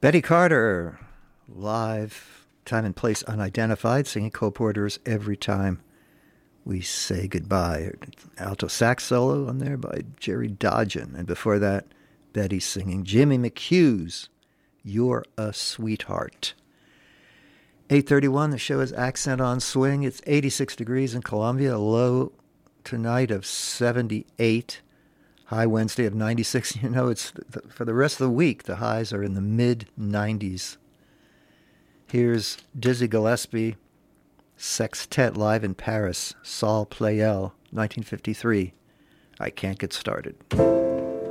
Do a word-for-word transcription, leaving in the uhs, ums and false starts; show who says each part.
Speaker 1: Betty Carter, live, time and place unidentified, singing Cole Porter's Every Time We Say Goodbye. Alto sax solo on there by Jerry Dodgen. And before that, Betty singing Jimmy McHugh's You're a Sweetheart. eight thirty-one, the show is Accent on Swing. It's eighty-six degrees in Columbia, a low tonight of seventy-eight. High Wednesday of ninety-six. You know, it's the, for the rest of the week, the highs are in the mid nineties. Here's Dizzy Gillespie, Sextet live in Paris, Saul Pleyel, nineteen fifty-three. I Can't Get Started.